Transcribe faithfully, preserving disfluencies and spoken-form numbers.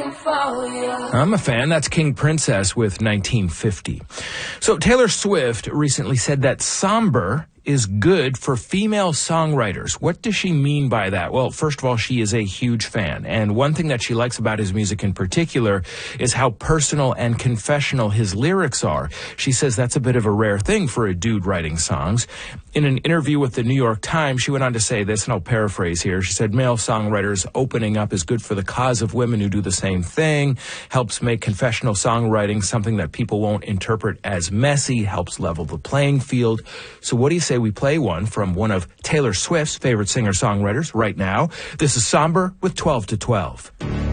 can follow you. I'm a fan. That's King Princess with nineteen fifty. So Taylor Swift recently said that somber is good for female songwriters. What does she mean by that? Well, first of all, she is a huge fan. And one thing that she likes about his music in particular is how personal and confessional his lyrics are. She says that's a bit of a rare thing for a dude writing songs. In an interview with the New York Times, she went on to say this, and I'll paraphrase here. She said, male songwriters opening up is good for the cause of women who do the same thing, helps make confessional songwriting something that people won't interpret as messy, helps level the playing field. So what do you say we play one from one of Taylor Swift's favorite singer-songwriters right now? This is Somber with twelve to twelve.